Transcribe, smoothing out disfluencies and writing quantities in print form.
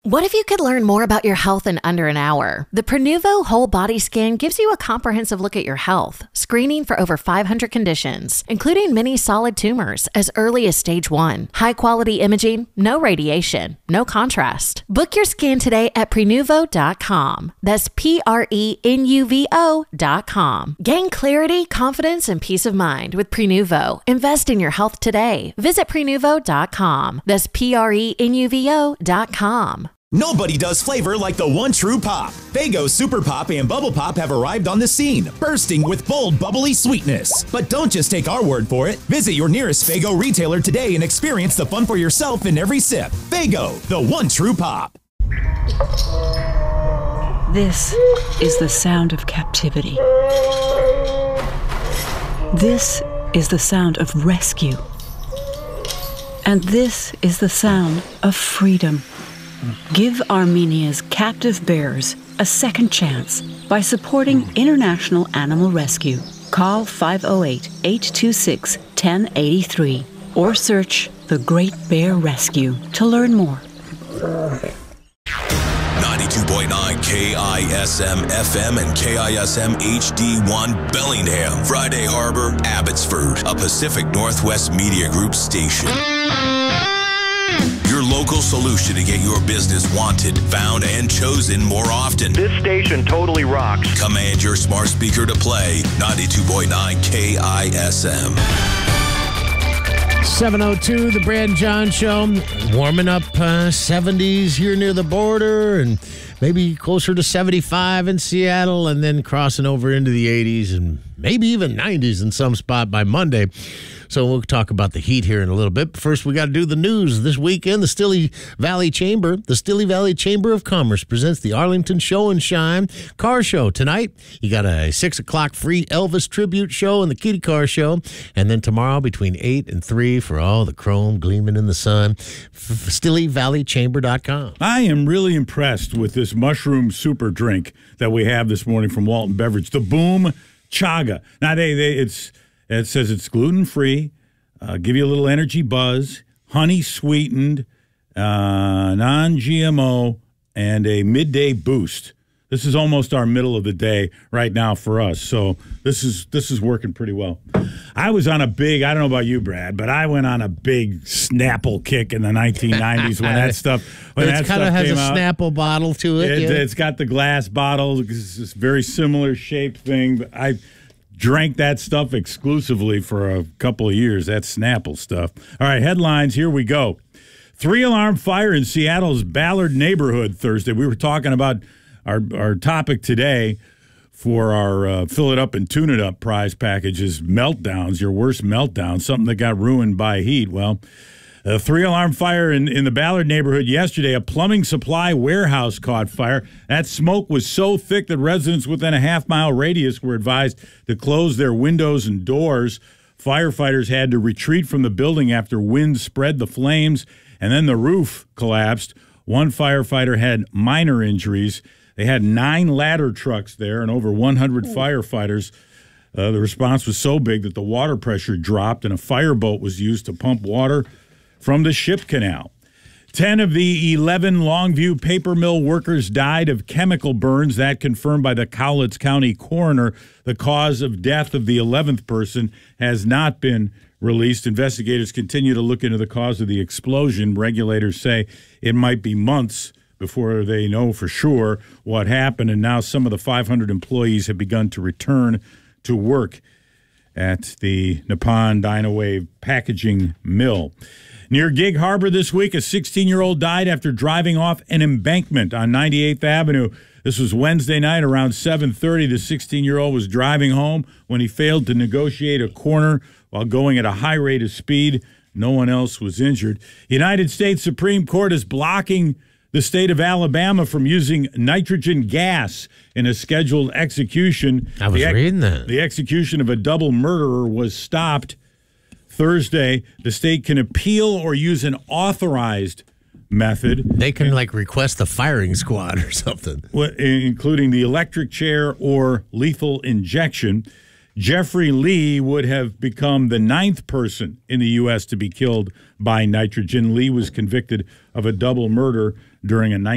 What if you could learn more about your health in under an hour? The Prenuvo Whole Body Scan gives you a comprehensive look at your health, screening for over 500 conditions, including many solid tumors as early as stage 1. High-quality imaging, no radiation, no contrast. Book your scan today at Prenuvo.com. That's Prenuvo.com. Gain clarity, confidence, and peace of mind with Prenuvo. Invest in your health today. Visit Prenuvo.com. That's Prenuvo.com. Nobody does flavor like the one true pop. Faygo Super Pop and Bubble Pop have arrived on the scene, bursting with bold, bubbly sweetness. But don't just take our word for it. Visit your nearest Faygo retailer today and experience the fun for yourself in every sip. Faygo, the one true pop. This is the sound of captivity. This is the sound of rescue. And this is the sound of freedom. Give Armenia's captive bears a second chance by supporting International Animal Rescue. Call 508-826-1083 or search The Great Bear Rescue to learn more. 92.9 KISM FM and KISM HD1 Bellingham, Friday Harbor, Abbotsford, a Pacific Northwest Media Group station. Your local solution to get your business wanted, found, and chosen more often. This station totally rocks. Command your smart speaker to play 92.9 KISM. 7:02, the Brad and John Show. Warming up 70s here near the border and maybe closer to 75 in Seattle and then crossing over into the 80s and maybe even 90s in some spot by Monday. So we'll talk about the heat here in a little bit. But first, we got to do the news. This weekend, the Stille Valley Chamber of Commerce presents the Arlington Show and Shine Car Show. Tonight, you got a 6 o'clock free Elvis tribute show and the Kitty Car Show. And then tomorrow, between 8 and 3, for all the chrome gleaming in the sun, StilleValleyChamber.com. I am really impressed with this mushroom super drink that we have this morning from Walton Beverage, the Boom Chaga. Now, it says it's gluten-free, give you a little energy buzz, honey-sweetened, non-GMO, and a midday boost. This is almost our middle of the day right now for us, so this is working pretty well. I was on I don't know about you, Brad, but I went on a big Snapple kick in the 1990s when that stuff came out. It kind of has a Snapple bottle to it. It's got the glass bottle. It's this very similar shaped thing, but I drank that stuff exclusively for a couple of years, that Snapple stuff. All right, headlines, here we go. 3-alarm fire in Seattle's Ballard neighborhood Thursday. We were talking about our topic today for our Fill It Up and Tune It Up prize packages, meltdowns, your worst meltdown, something that got ruined by heat. Well, a 3-alarm fire in the Ballard neighborhood yesterday. A plumbing supply warehouse caught fire. That smoke was so thick that residents within a half-mile radius were advised to close their windows and doors. Firefighters had to retreat from the building after wind spread the flames, and then the roof collapsed. One firefighter had minor injuries. They had 9 ladder trucks there and over 100 firefighters. The response was so big that the water pressure dropped, and a fireboat was used to pump water from the ship canal. 10 of the 11 Longview paper mill workers died of chemical burns. That confirmed by the Cowlitz County coroner. The cause of death of the 11th person has not been released. Investigators continue to look into the cause of the explosion. Regulators say it might be months before they know for sure what happened, and now some of the 500 employees have begun to return to work at the Nippon Dynawave packaging mill. Near Gig Harbor this week, a 16-year-old died after driving off an embankment on 98th Avenue. This was Wednesday night around 7:30. The 16-year-old was driving home when he failed to negotiate a corner while going at a high rate of speed. No one else was injured. United States Supreme Court is blocking the state of Alabama from using nitrogen gas in a scheduled execution. I was reading that. The execution of a double murderer was stopped Thursday. The state can appeal or use an authorized method. They can request the firing squad or something. Including the electric chair or lethal injection. Jeffrey Lee would have become the 9th person in the U.S. to be killed by nitrogen. Lee was convicted of a double murder during a